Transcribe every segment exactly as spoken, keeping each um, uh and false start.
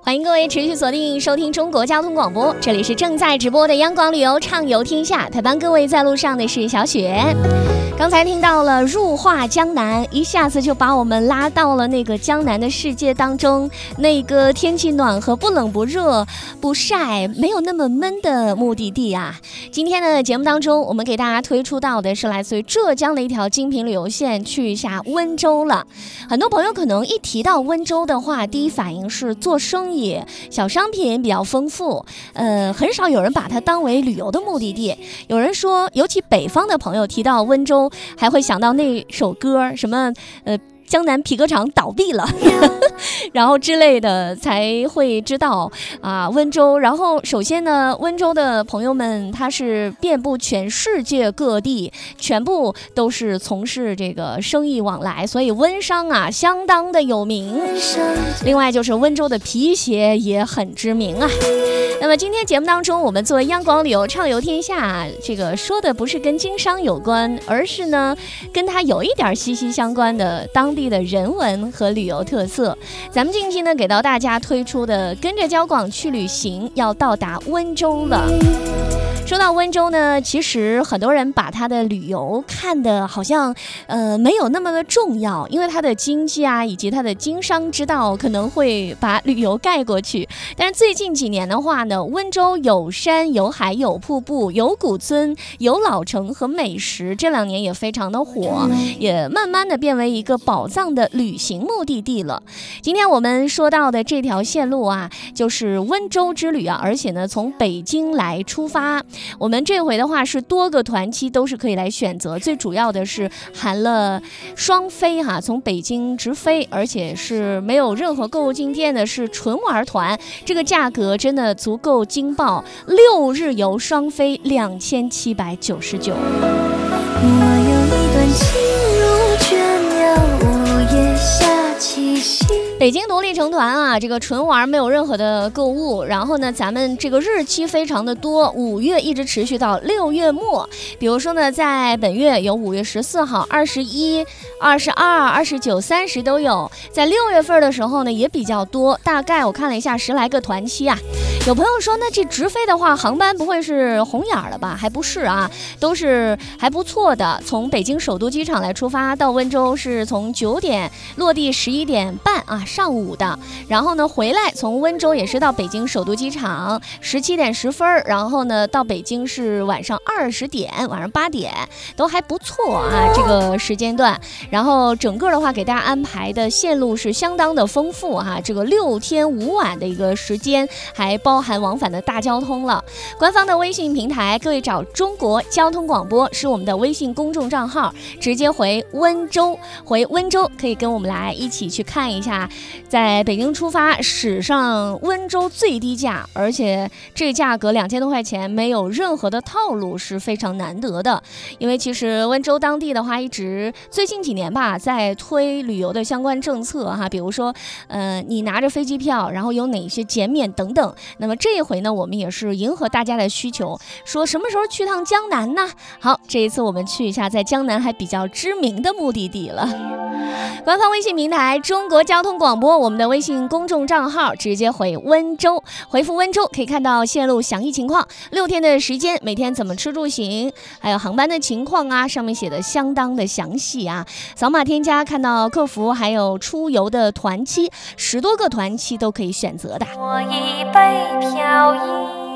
欢迎各位持续锁定收听中国交通广播，这里是正在直播的央广旅游畅游天下，陪伴各位在路上的是小雪。刚才听到了入画江南，一下子就把我们拉到了那个江南的世界当中，那个天气暖和、不冷不热、不晒、没有那么闷的目的地啊。今天的节目当中，我们给大家推出到的是来自于浙江的一条精品旅游线，去一下温州了。很多朋友可能一提到温州的话，第一反应是做生意，小商品比较丰富，呃，很少有人把它当为旅游的目的地。有人说，尤其北方的朋友提到温州，还会想到那首歌，什么呃。江南皮革厂倒闭了然后之类的，才会知道啊温州。然后首先呢，温州的朋友们他是遍布全世界各地，全部都是从事这个生意往来，所以温商啊相当的有名。另外就是温州的皮鞋也很知名啊。那么今天节目当中，我们作为央广旅游畅游天下，这个说的不是跟经商有关，而是呢跟它有一点息息相关的当地的人文和旅游特色。咱们近期呢给到大家推出的跟着交广去旅行，要到达温州了。说到温州呢，其实很多人把它的旅游看得好像呃没有那么的重要，因为它的经济啊以及它的经商之道可能会把旅游盖过去。但是最近几年的话呢，温州有山有海有瀑布有古村有老城和美食，这两年也非常的火，也慢慢的变为一个宝藏的旅行目的地了。今天我们说到的这条线路啊，就是温州之旅啊，而且呢从北京来出发。我们这回的话是多个团期都是可以来选择，最主要的是含了双飞哈，从北京直飞，而且是没有任何购物进店的，是纯玩团，这个价格真的足够惊爆，六日游双飞两千七百九十九。我有一段情如倦鸟，午夜下起夕。北京独立成团啊，这个纯玩没有任何的购物，然后呢咱们这个日期非常的多，五月一直持续到六月末。比如说呢在本月有五月十四号、二十一、二十二、二十九、三十都有，在六月份的时候呢也比较多，大概我看了一下十来个团期啊。有朋友说那这直飞的话航班不会是红眼了吧？还不是啊，都是还不错的。从北京首都机场来出发到温州是从九点落地十一点半啊上午的，然后呢回来从温州也是到北京首都机场十七点十分，然后呢到北京是晚上二十点，晚上八点，都还不错啊这个时间段。然后整个的话给大家安排的线路是相当的丰富哈、啊，这个六天五晚的一个时间，还包含往返的大交通了。官方的微信平台，各位找中国交通广播是我们的微信公众账号，直接回温州，回温州可以跟我们来一起去看一下。在北京出发，史上温州最低价，而且这价格两千多块钱，没有任何的套路，是非常难得的。因为其实温州当地的话，一直最近几年吧，在推旅游的相关政策哈，比如说，呃，你拿着飞机票，然后有哪些减免等等。那么这一回呢，我们也是迎合大家的需求，说什么时候去趟江南呢？好，这一次我们去一下在江南还比较知名的目的地了。官方微信平台中国交通广播，我们的微信公众账号直接回温州，回复温州可以看到线路详细情况，六天的时间，每天怎么吃住行，还有航班的情况啊，上面写的相当的详细啊。扫码添加看到客服，还有出游的团期，十多个团期都可以选择的。我一杯飘逸。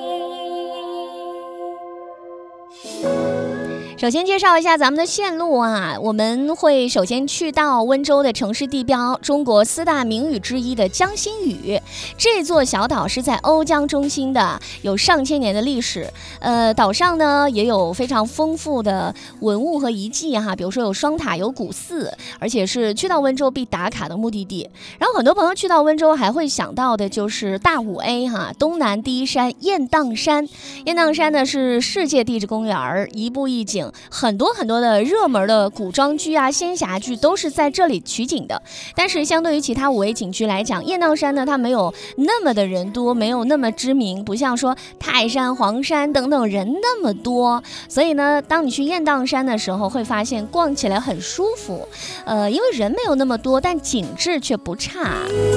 首先介绍一下咱们的线路啊，我们会首先去到温州的城市地标，中国四大名屿之一的江心屿。这座小岛是在瓯江中心的，有上千年的历史。呃，岛上呢也有非常丰富的文物和遗迹哈，比如说有双塔，有古寺，而且是去到温州必打卡的目的地。然后很多朋友去到温州还会想到的就是大五 A 哈，东南第一山雁荡山。雁荡山呢是世界地质公园，一步一景。很多很多的热门的古装剧啊、仙侠剧都是在这里取景的。但是相对于其他五 A 景区来讲，雁荡山呢它没有那么的人多，没有那么知名，不像说泰山、黄山等等人那么多。所以呢，当你去雁荡山的时候，会发现逛起来很舒服。呃，因为人没有那么多，但景致却不差。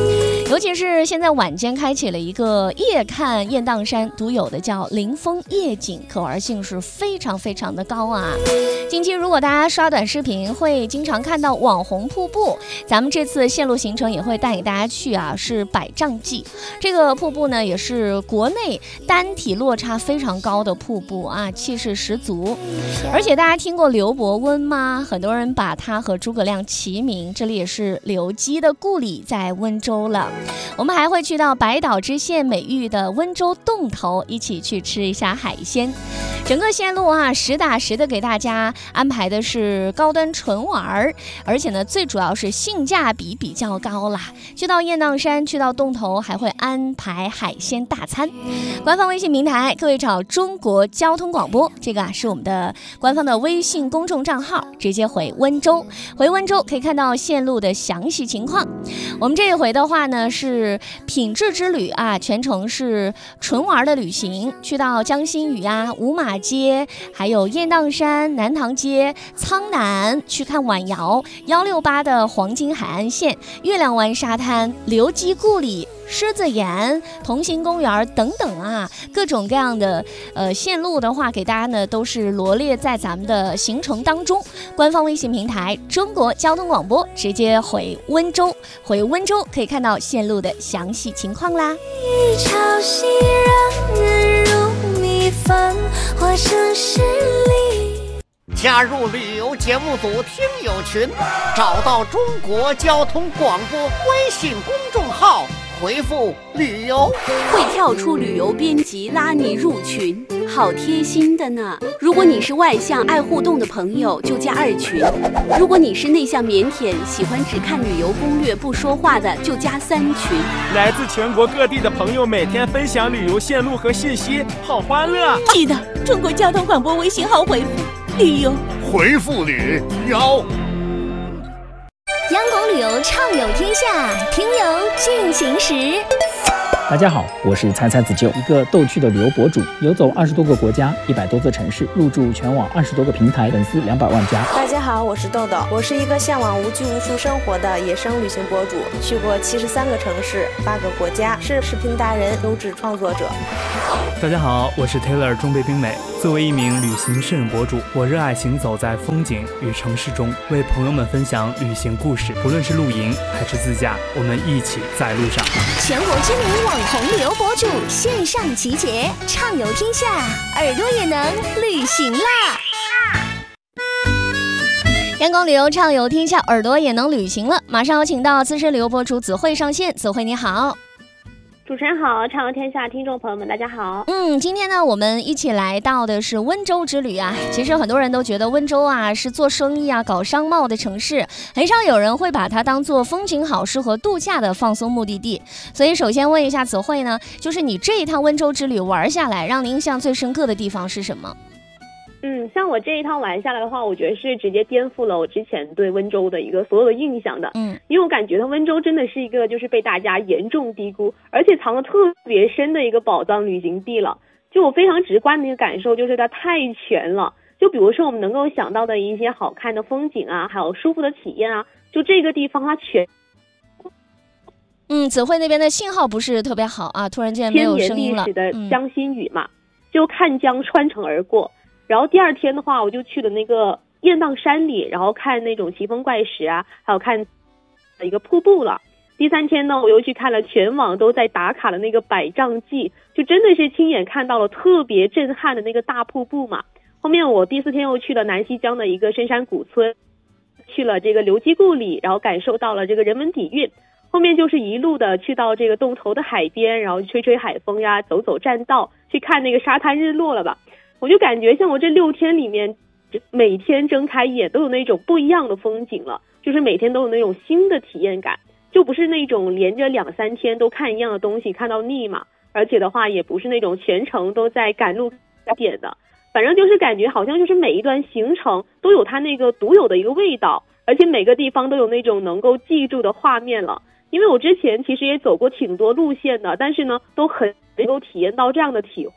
尤其是现在晚间开启了一个夜看雁荡山独有的叫临风夜景，可玩性是非常非常的高啊。近期如果大家刷短视频会经常看到网红瀑布，咱们这次线路行程也会带给大家去啊，是百丈记。这个瀑布呢也是国内单体落差非常高的瀑布啊，气势十足。而且大家听过刘伯温吗？很多人把他和诸葛亮齐名，这里也是刘基的故里，在温州了。我们还会去到百岛之县美誉的温州洞头，一起去吃一下海鲜。整个线路啊，实打实的给大家安排的是高端纯玩，而且呢，最主要是性价比比较高啦。去到雁荡山，去到洞头，还会安排海鲜大餐。官方微信平台，各位找中国交通广播，这个啊是我们的官方的微信公众账号，直接回温州，回温州可以看到线路的详细情况。我们这一回的话呢，是品质之旅啊，全程是纯玩的旅行，去到江心屿啊、五马街，还有雁荡山、南塘街、苍南，去看晚瑶、幺六八的黄金海岸线、月亮湾沙滩、刘基故里、狮子岩、同心公园等等啊，各种各样的呃线路的话，给大家呢都是罗列在咱们的行程当中。官方微信平台中国交通广播，直接回温州，回温州可以看到线路的详细情况啦。 一潮汐让人如蜜粉，化成诗里。 加入旅游节目组听友群，找到中国交通广播微信公众号，回复旅游， 会跳出旅游编辑拉你入群，好贴心的呢。如果你是外向爱互动的朋友，就加二群；如果你是内向腼腆喜欢只看旅游攻略不说话的，就加三群。 来自全国各地的朋友每天分享旅游线路和信息，好欢乐。 记得中国交通广播微信号回复旅游， 回复旅游。 央广旅游畅游天下，听游进行时。 大家好，我是猜猜子舅，一个逗趣的旅游博主，游走二十多个国家，一百多座城市，入驻全网二十多个平台，粉丝两百万加。 大家好，我是豆豆，我是一个向往无拘无束生活的野生旅行博主，去过七十三个城市，八个国家，是视频达人、优质创作者。 大家好，我是 Taylor 中贝冰美。作为一名旅行摄影博主，我热爱行走在风景与城市中，为朋友们分享旅行故事。不论是露营还是自驾，我们一起在路上。 全国知名网红旅游博主线上集结，畅游天下，耳朵也能旅行啦！阳光旅游畅游天下，耳朵也能旅行了。马上有请到资深旅游博主子慧上线，子慧你好。 主持人好，畅游天下听众朋友们大家好。 嗯，今天呢我们一起来到的是温州之旅啊。其实很多人都觉得温州啊是做生意啊搞商贸的城市，很少有人会把它当做风景好适合度假的放松目的地。所以首先问一下子慧呢，就是你这一趟温州之旅玩下来，让你印象最深刻的地方是什么？ 嗯，像我这一趟玩下来的话，我觉得是直接颠覆了我之前对温州的一个所有的印象的。嗯，因为我感觉它温州真的是一个就是被大家严重低估，而且藏得特别深的一个宝藏旅行地了。就我非常直观的一个感受就是它太全了。就比如说我们能够想到的一些好看的风景啊，还有舒服的体验啊，就这个地方它全。 嗯，子慧那边的信号不是特别好啊，突然间没有声音了。 千年历史的江心屿嘛，嗯、就看江穿城而过。然后第二天的话，我就去了那个雁荡山里，然后看那种奇峰怪石啊，还有看一个瀑布了。第三天呢，我又去看了全网都在打卡的那个百丈记，就真的是亲眼看到了特别震撼的那个大瀑布嘛。后面我第四天又去了南溪江的一个深山古村，去了这个刘基故里，然后感受到了这个人文底蕴。后面就是一路的去到这个洞头的海边，然后吹吹海风呀，走走栈道，去看那个沙滩日落了吧。我就感觉像我这六天里面，每天睁开眼都有那种不一样的风景了，就是每天都有那种新的体验感，就不是那种连着两三天都看一样的东西看到腻嘛，而且的话也不是那种全程都在赶路点的，反正就是感觉好像就是每一段行程都有它那个独有的一个味道，而且每个地方都有那种能够记住的画面了。因为我之前其实也走过挺多路线的，但是呢都很能够体验到这样的体会了。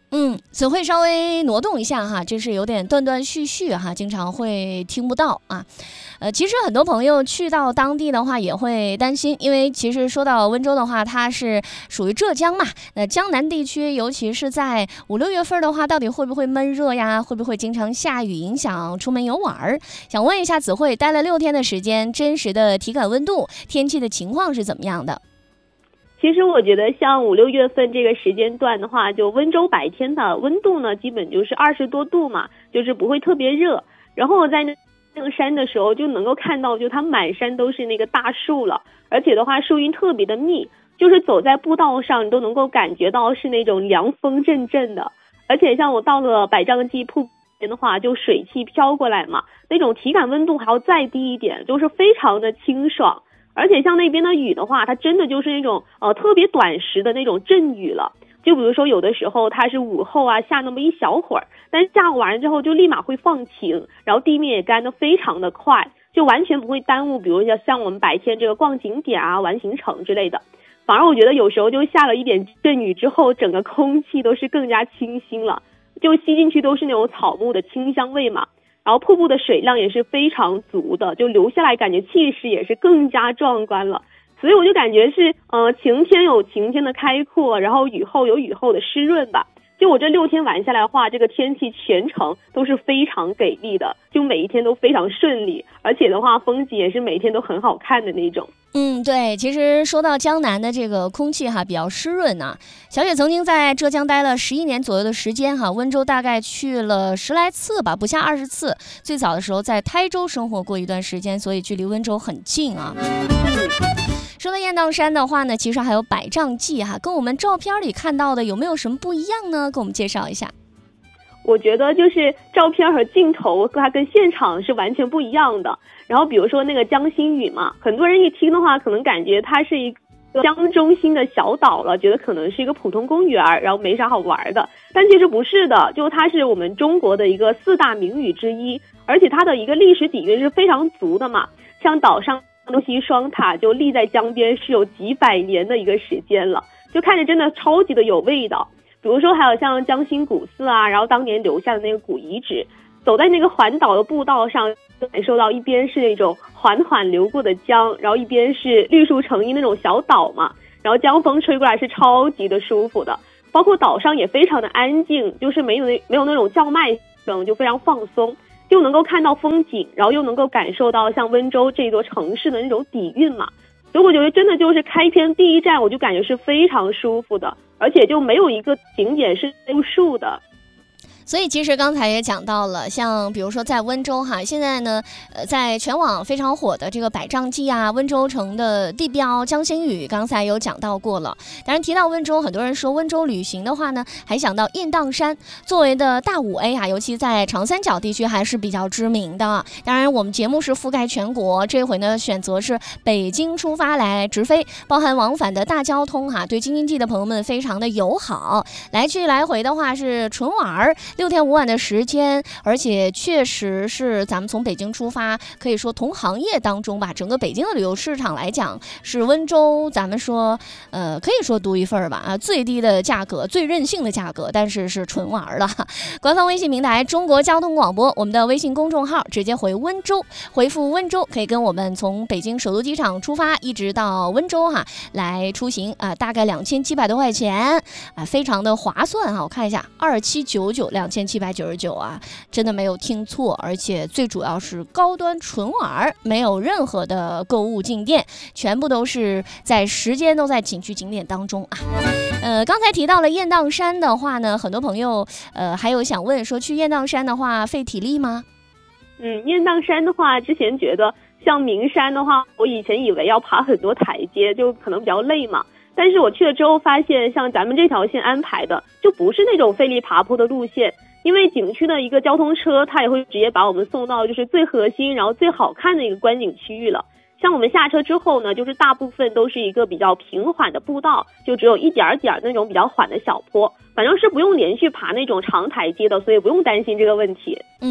嗯，词汇稍微挪动一下哈，就是有点断断续续哈，经常会听不到啊。呃，其实很多朋友去到当地的话也会担心，因为其实说到温州的话，它是属于浙江嘛，那江南地区，尤其是在五六月份的话，到底会不会闷热呀？会不会经常下雨，影响出门游玩儿？想问一下子慧，待了六天的时间，真实的体感温度、天气的情况是怎么样的？ 其实我觉得像五六月份这个时间段的话，就温州白天的温度呢，基本就是二十多度嘛，就是不会特别热。然后我在那登山的时候就能够看到，就它满山都是那个大树了，而且的话树荫特别的密，就是走在步道上你都能够感觉到是那种凉风阵阵的。而且像我到了百丈基瀑布的话，就水汽飘过来嘛，那种体感温度还要再低一点，就是非常的清爽。而且像那边的雨的话，它真的就是那种呃特别短时的那种阵雨了。就比如说有的时候它是午后啊下那么一小会儿，但是下完之后就立马会放晴，然后地面也干得非常的快，就完全不会耽误比如像像我们白天这个逛景点啊玩行程之类的。反而我觉得有时候就下了一点阵雨之后，整个空气都是更加清新了，就吸进去都是那种草木的清香味嘛。然后瀑布的水量也是非常足的，就流下来感觉气势也是更加壮观了。所以我就感觉是呃晴天有晴天的开阔，然后雨后有雨后的湿润吧。就我这六天玩下来的话，这个天气全程都是非常给力的，就每一天都非常顺利，而且的话风景也是每天都很好看的那种。 嗯，对，其实说到江南的这个空气哈比较湿润啊，小雪曾经在浙江待了十一年左右的时间哈，温州大概去了十来次吧，不下二十次。最早的时候在台州生活过一段时间，所以距离温州很近啊。说到雁荡山的话呢，其实还有百丈记哈，跟我们照片里看到的有没有什么不一样呢？给我们介绍一下。 我觉得就是照片和镜头它跟现场是完全不一样的。然后比如说那个江心屿嘛，很多人一听的话可能感觉它是一个江中心的小岛了，觉得可能是一个普通公园，然后没啥好玩的。但其实不是的，就它是我们中国的一个四大名屿之一，而且它的一个历史底蕴是非常足的嘛。像岛上东西双塔就立在江边是有几百年的一个时间了，就看着真的超级的有味道。比如说还有像江心古寺啊，然后当年留下的那个古遗址，走在那个环岛的步道上，感受到一边是那种缓缓流过的江，然后一边是绿树成荫那种小岛嘛，然后江风吹过来是超级的舒服的。包括岛上也非常的安静，就是没有那没有那种叫卖声，就非常放松，又能够看到风景，然后又能够感受到像温州这座城市的那种底蕴嘛。所以我觉得真的就是开篇第一站我就感觉是非常舒服的，而且就没有一个景点是住宿的。 所以其实刚才也讲到了，像比如说在温州哈，现在呢，呃，在全网非常火的这个百丈记啊，温州城的地标江心屿，刚才有讲到过了。当然提到温州，很多人说温州旅行的话呢，还想到雁荡山作为的大五 A 啊，尤其在长三角地区还是比较知名的。当然我们节目是覆盖全国，这回呢选择是北京出发来直飞，包含往返的大交通哈、啊，对京津冀的朋友们非常的友好。来去来回的话是纯玩儿。六天五晚的时间，而且确实是咱们从北京出发，可以说同行业当中吧，整个北京的旅游市场来讲，是温州咱们说呃可以说独一份吧啊，最低的价格，最任性的价格，但是是纯玩了。官方微信平台中国交通广播，我们的微信公众号直接回温州，回复温州可以跟我们从北京首都机场出发，一直到温州哈来出行啊，大概两千七百多块钱啊，非常的划算哈。我看一下，二七九九两千七百九十九啊，真的没有听错，而且最主要是高端纯玩，没有任何的购物进店，全部都是在时间都在景区景点当中啊。呃，刚才提到了雁荡山的话呢，很多朋友呃还有想问说，去雁荡山的话费体力吗？ 嗯，雁荡山的话，之前觉得像名山的话，我以前以为要爬很多台阶，就可能比较累嘛。但是我去了之后发现，像咱们这条线安排的就不是那种费力爬坡的路线，因为景区的一个交通车它也会直接把我们送到就是最核心然后最好看的一个观景区域了。像我们下车之后呢，就是大部分都是一个比较平缓的步道，就只有一点点那种比较缓的小坡，反正是不用连续爬那种长台阶的，所以不用担心这个问题。 嗯，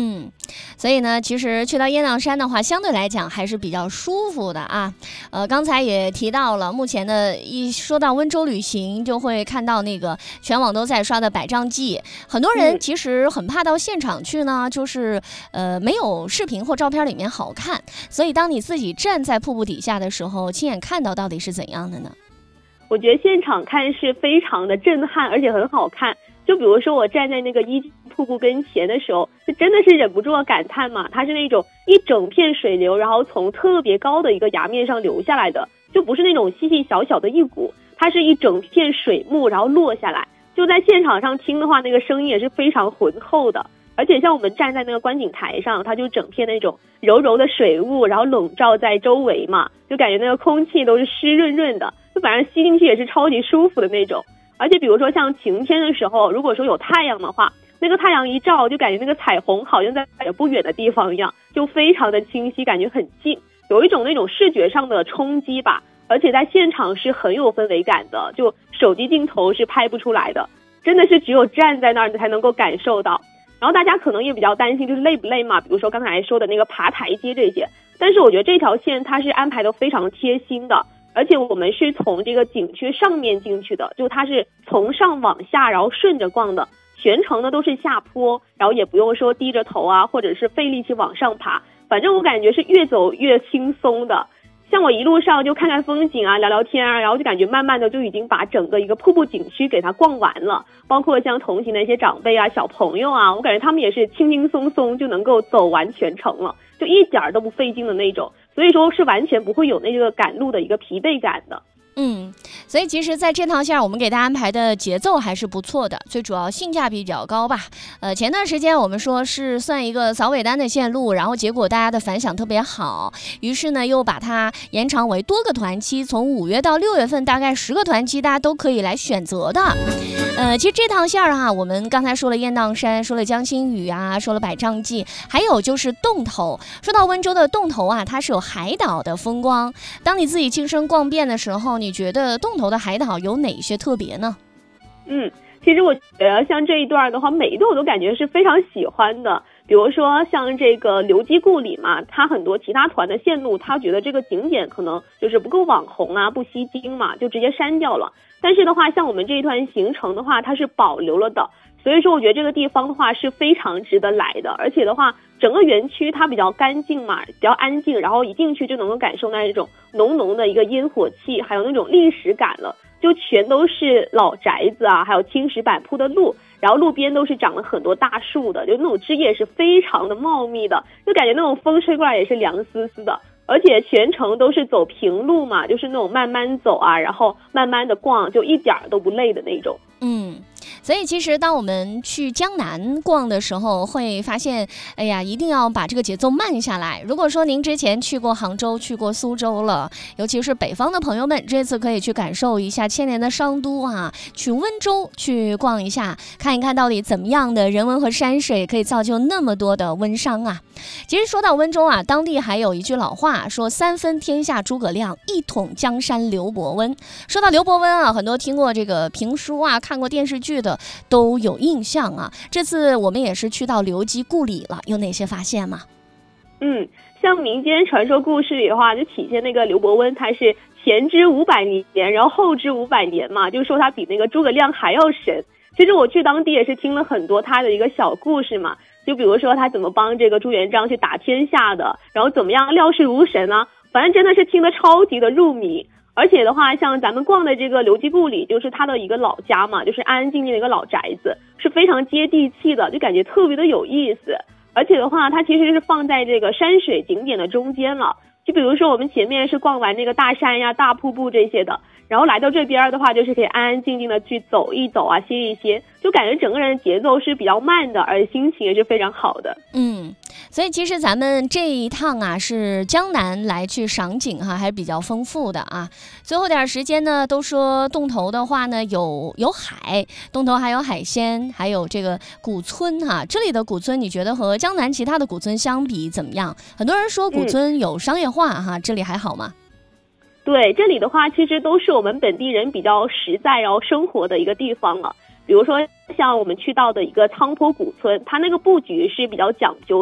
所以呢，其实去到雁荡山的话，相对来讲还是比较舒服的啊。呃，刚才也提到了，目前的一说到温州旅行，就会看到那个全网都在刷的百丈记，很多人其实很怕到现场去呢，就是呃没有视频或照片里面好看。所以当你自己站在瀑布底下的时候，亲眼看到到底是怎样的呢？ 我觉得现场看是非常的震撼，而且很好看。就比如说我站在那个一瀑布跟前的时候，就真的是忍不住要感叹嘛，它是那种一整片水流，然后从特别高的一个崖面上流下来的，就不是那种细细小小的一股，它是一整片水幕然后落下来。就在现场上听的话，那个声音也是非常浑厚的。而且像我们站在那个观景台上，它就整片那种柔柔的水雾，然后笼罩在周围嘛，就感觉那个空气都是湿润润的，就反正吸进去也是超级舒服的那种。而且比如说像晴天的时候，如果说有太阳的话，那个太阳一照，就感觉那个彩虹好像在不远的地方一样，就非常的清晰，感觉很近，有一种那种视觉上的冲击吧。而且在现场是很有氛围感的，就手机镜头是拍不出来的，真的是只有站在那儿才能够感受到。然后大家可能也比较担心就是累不累嘛，比如说刚才说的那个爬台阶这些，但是我觉得这条线它是安排的非常贴心的，而且我们是从这个景区上面进去的，就它是从上往下然后顺着逛的，全程呢都是下坡，然后也不用说低着头啊，或者是费力气往上爬，反正我感觉是越走越轻松的。像我一路上就看看风景啊，聊聊天啊，然后就感觉慢慢的就已经把整个一个瀑布景区给它逛完了，包括像同行的一些长辈啊、小朋友啊，我感觉他们也是轻轻松松就能够走完全程了，就一点都不费劲的那种，所以说是完全不会有那个赶路的一个疲惫感的。 嗯，所以其实在这趟线我们给大家安排的节奏还是不错的，最主要性价比比较高吧。呃，前段时间我们说是算一个扫尾单的线路，然后结果大家的反响特别好，于是呢又把它延长为多个团期，从五月到六月份大概十个团期大家都可以来选择的。呃，其实这趟线哈、啊，我们刚才说了雁荡山，说了江心屿啊，说了百丈记，还有就是洞头。说到温州的洞头啊，它是有海岛的风光。当你自己亲身逛遍的时候，你觉得洞头的海岛有哪些特别呢？ 嗯，其实我觉得像这一段的话，每一段我都感觉是非常喜欢的。比如说像这个刘基故里嘛，他很多其他团的线路，他觉得这个景点可能就是不够网红啊，不吸睛嘛，就直接删掉了。但是的话，像我们这一团行程的话，它是保留了的，所以说我觉得这个地方的话是非常值得来的。而且的话，整个园区它比较干净嘛，比较安静，然后一进去就能够感受到那种浓浓的一个烟火气，还有那种历史感了，就全都是老宅子啊，还有青石板铺的路，然后路边都是长了很多大树的，就那种枝叶是非常的茂密的，就感觉那种风吹过来也是凉丝丝的。而且全程都是走平路嘛，就是那种慢慢走啊，然后慢慢的逛，就一点都不累的那种。 嗯，所以其实当我们去江南逛的时候，会发现，哎呀，一定要把这个节奏慢下来。如果说您之前去过杭州、去过苏州了，尤其是北方的朋友们，这次可以去感受一下千年的商都啊，去温州去逛一下，看一看到底怎么样的人文和山水可以造就那么多的温商啊。其实说到温州啊，当地还有一句老话说三分天下诸葛亮，一统江山刘伯温。说到刘伯温啊，很多听过这个评书啊，看过电视剧的都有印象啊。这次我们也是去到刘基故里了，有哪些发现吗？ 嗯，像民间传说故事里的话，就体现那个刘伯温他是前知五百年，然后后知五百年嘛，就说他比那个诸葛亮还要神。其实我去当地也是听了很多他的一个小故事嘛，就比如说他怎么帮这个朱元璋去打天下的，然后怎么样料事如神啊，反正真的是听得超级的入迷。而且的话，像咱们逛的这个刘基故里，就是他的一个老家嘛，就是安安静静的一个老宅子，是非常接地气的，就感觉特别的有意思。而且的话，它其实是放在这个山水景点的中间了。就比如说我们前面是逛完那个大山呀、大瀑布这些的，然后来到这边的话，就是可以安安静静的去走一走啊，歇一歇，就感觉整个人的节奏是比较慢的，而且心情也是非常好的。 嗯，所以其实咱们这一趟啊，是江南来去赏景哈，还是比较丰富的啊。最后点时间呢，都说洞头的话呢，有有海，洞头还有海鲜，还有这个古村哈。这里的古村，你觉得和江南其他的古村相比怎么样？很多人说古村有商业化哈，嗯、这里还好吗？ 对，这里的话其实都是我们本地人比较实在然后生活的一个地方了。比如说像我们去到的一个苍坡古村，它那个布局是比较讲究的，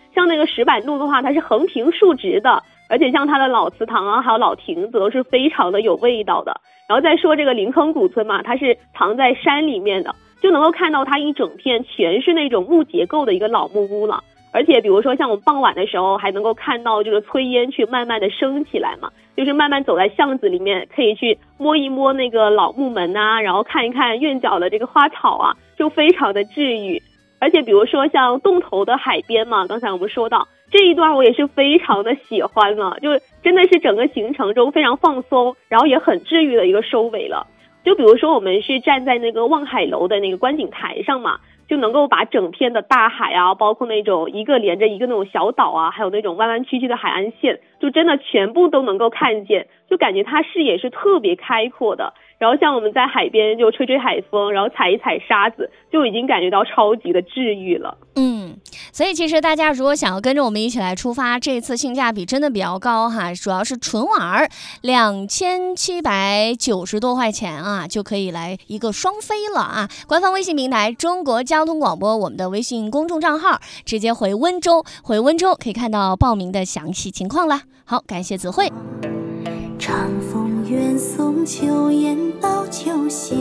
像那个石板路的话，它是横平竖直的，而且像它的老祠堂啊，还有老亭子都是非常的有味道的。然后再说这个临坑古村嘛，它是藏在山里面的，就能够看到它一整片全是那种木结构的一个老木屋了。而且比如说像我们傍晚的时候还能够看到这个炊烟去慢慢的升起来嘛，就是慢慢走在巷子里面，可以去摸一摸那个老木门啊，然后看一看院角的这个花草啊，就非常的治愈。而且比如说像洞头的海边嘛，刚才我们说到这一段我也是非常的喜欢了，就真的是整个行程中非常放松，然后也很治愈的一个收尾了。就比如说我们是站在那个望海楼的那个观景台上嘛，就能够把整片的大海啊，包括那种一个连着一个那种小岛啊，还有那种弯弯曲曲的海岸线，就真的全部都能够看见，就感觉它视野是特别开阔的。然后像我们在海边就吹吹海风，然后踩一踩沙子，就已经感觉到超级的治愈了。 嗯，所以其实大家如果想要跟着我们一起来出发，这次性价比真的比较高哈，主要是纯玩儿两千七百九十多块钱啊，就可以来一个双飞了啊！官方微信平台中国交通广播，我们的微信公众账号，直接回温州，回温州可以看到报名的详细情况了。好，感谢子慧。 长风远送秋雁到秋宵，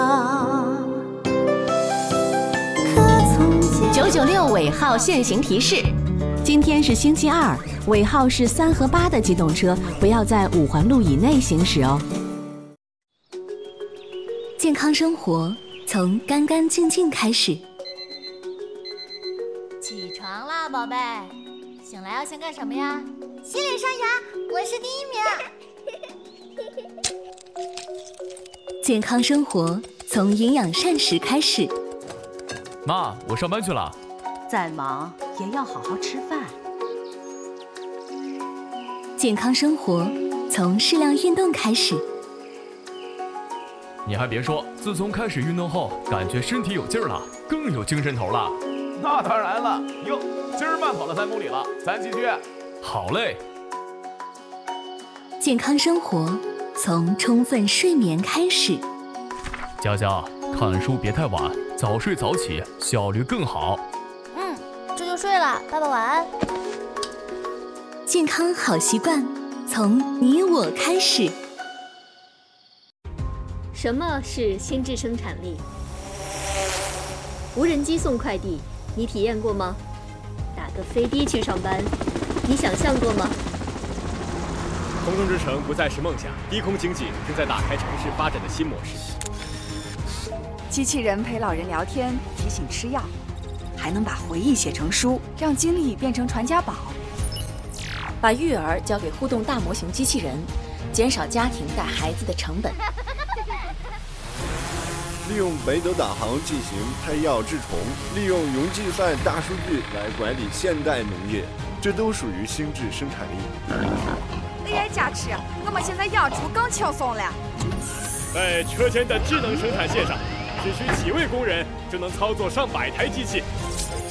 九九六尾号限行提示：今天是星期二，尾号是三和八的机动车不要在五环路以内行驶哦。 健康生活从干干净净开始。 起床啦，宝贝！醒来要先干什么呀？洗脸刷牙，我是第一名。 健康生活从营养膳食开始。 妈，我上班去了。 再忙也要好好吃饭。 健康生活从适量运动开始。 你还别说，自从开始运动后，感觉身体有劲儿了，更有精神头了。 那当然了，哟，今儿慢跑了三公里了，咱继续。 好嘞。 健康生活从充分睡眠开始。 佳佳，看书别太晚，早睡早起，效率更好。 嗯，这就睡了，爸爸晚安。 健康好习惯从你我开始。 什么是心智生产力？无人机送快递，你体验过吗？打个飞的去上班，你想象过吗？ 空中之城不再是梦想，低空经济正在打开城市发展的新模式。 机器人陪老人聊天，提醒吃药，还能把回忆写成书，让经历变成传家宝。 把育儿交给互动大模型机器人，减少家庭带孩子的成本。 利用北斗导航进行配药治虫，利用云计算大数据来管理现代农业，这都属于心智生产力。 A I 加持，我们现在养猪更轻松了。 在车间的智能生产线上，只需几位工人就能操作上百台机器，